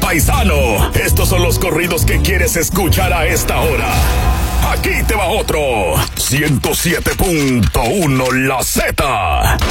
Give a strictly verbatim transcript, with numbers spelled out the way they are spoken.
paisano. Estos son los corridos que quieres escuchar a esta hora. Aquí te va otro. ciento siete punto uno La Z.